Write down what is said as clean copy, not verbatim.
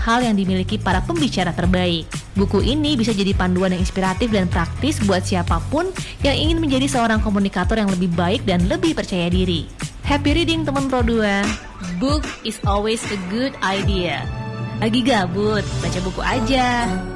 hal yang dimiliki para pembicara terbaik. Buku ini bisa jadi panduan yang inspiratif dan praktis buat siapapun yang ingin menjadi seorang komunikator yang lebih baik dan lebih percaya diri. Happy reading teman Pro 2. Book is always a good idea. Lagi gabut, baca buku aja.